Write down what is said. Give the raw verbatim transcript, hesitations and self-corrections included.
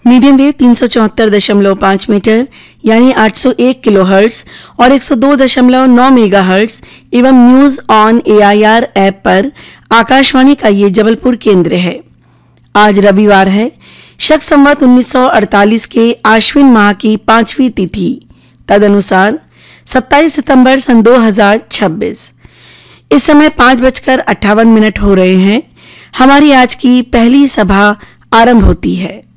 Medium wave तीन सौ चौहत्तर दशमलव पाँच मीटर यानी आठ सौ एक किलो हर्ट्ज और एक सौ दो दशमलव नौ मेगा हर्ट्ज एवं न्यूज ऑन एआईआर ऐप पर आकाशवाणी का ये जबलपुर केंद्र है। आज रविवार है, शक संवत उन्नीस सौ अड़तालीस के आश्विन माह की पांचवी तिथि, तदनुसार सत्ताईस सितंबर सन दो हजार छब्बीस। इस समय पांच बजकर अट्ठावन मिनट हो रहे हैं। हमारी आज की पहली सभा आरंभ होती है।